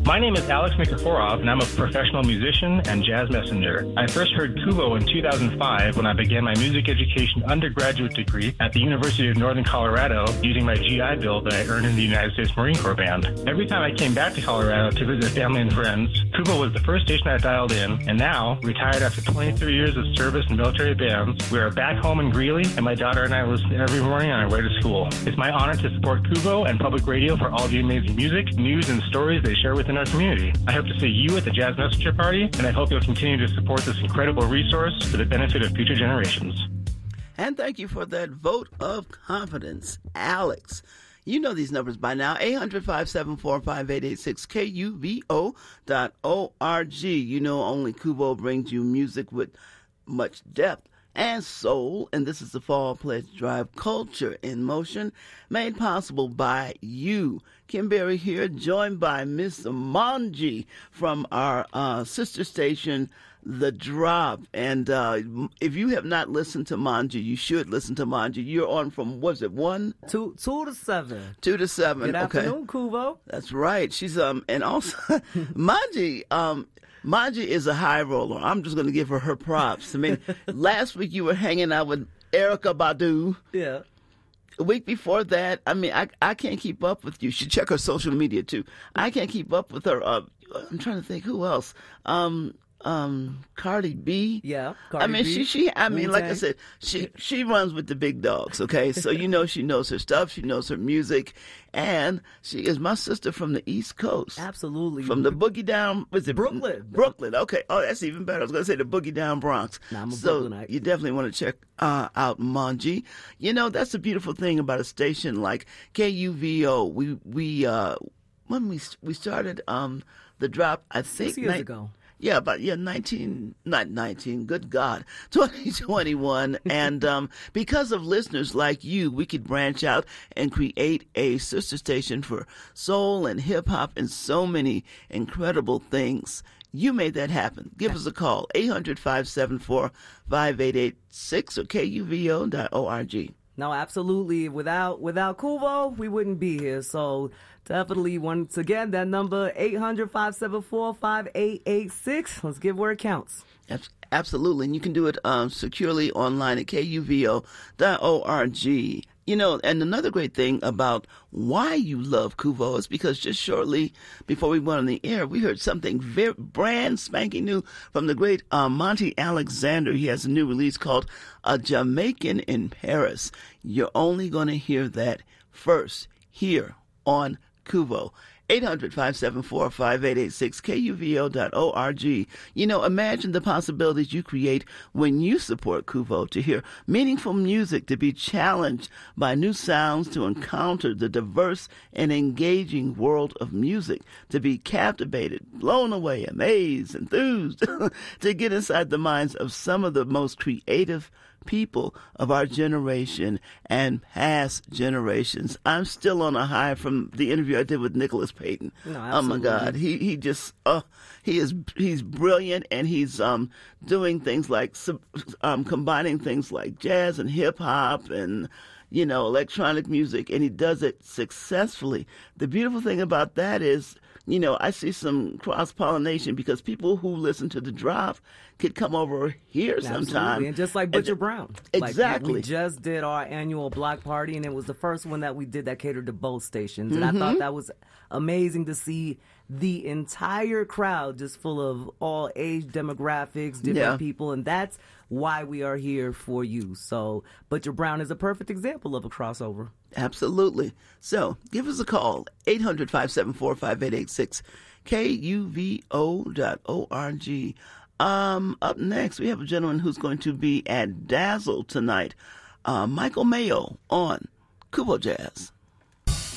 My name is Alex Nikiforov, and I'm a professional musician and jazz messenger. I first heard Kuvo in 2005 when I began my music education undergraduate degree at the University of Northern Colorado using my GI Bill that I earned in the United States Marine Corps Band. Every time I came back to Colorado to visit family and friends, Kuvo was the first station I dialed in, and now, retired after 23 years of service in military bands, we are back home in Greeley, and my daughter and I listen every morning on our way to school. It's my honor to support Kuvo and public radio for all the amazing music, news, and stories they share within our community. I hope to see you at the Jazz Messenger Party, and I hope you'll continue to support this incredible resource for the benefit of future generations. And thank you for that vote of confidence, Alex. You know these numbers by now, 800-574-5886, KUVO.org. You know only Kuvo brings you music with much depth and soul, and this is the Fall Pledge Drive, Culture in Motion, made possible by you. Kim Berry here, joined by Miss Manji from our sister station, The Drop. And if you have not listened to Manji, you should listen to Manji. You're on from, what is it, 1? 2 to 7. 2 to 7, Good afternoon, Kuvo. That's right. She's, and also, Manji is a high roller. I'm just going to give her props. I mean, last week you were hanging out with Erykah Badu. Yeah. A week before that, I mean, I can't keep up with you. You should check her social media, too. I can't keep up with her. I'm trying to think, who else? Cardi B. Yeah, Cardi B. I mean, like I said, she runs with the big dogs, okay? So you know she knows her stuff, she knows her music, and she is my sister from the East Coast. Absolutely. From the Boogie Down, was it? Brooklyn. Brooklyn, okay. Oh, that's even better. I was going to say the Boogie Down Bronx. Nah, I'm a so Brooklynite. You definitely want to check out Manji. You know, that's the beautiful thing about a station like KUVO. When we started The Drop, I think 6 years ago. Yeah, but 2021. And because of listeners like you, we could branch out and create a sister station for soul and hip hop and so many incredible things. You made that happen. Give us a call, 800-574-5886 or KUVO.org. No, absolutely. Without Kuvo, we wouldn't be here. So definitely, once again, that number, 800-574-5886. Let's give where it counts. Absolutely. And you can do it securely online at KUVO.org. You know, and another great thing about why you love Kuvo is because just shortly before we went on the air, we heard something very brand spanking new from the great Monty Alexander. He has a new release called A Jamaican in Paris. You're only going to hear that first here on Kuvo. 800-574-5886, KUVO.org. You know, imagine the possibilities you create when you support Kuvo, to hear meaningful music, to be challenged by new sounds, to encounter the diverse and engaging world of music, to be captivated, blown away, amazed, enthused, to get inside the minds of some of the most creative people of our generation and past generations. I'm still on a high from the interview I did with Nicholas Payton. No, oh my God, he's brilliant, and he's doing things like combining things like jazz and hip hop and electronic music, and he does it successfully. The beautiful thing about that is, I see some cross-pollination because people who listen to The Drop could come over here sometime. And just like Butcher Brown. Exactly. We just did our annual block party, and it was the first one that we did that catered to both stations. And I thought that was amazing to see the entire crowd just full of all age demographics, different people, and that's why we are here for you. So Butcher Brown is a perfect example of a crossover. Absolutely. So give us a call, 800-574-5886, KUVO.org. Up next, we have a gentleman who's going to be at Dazzle tonight, Michael Mayo on Kuvo Jazz.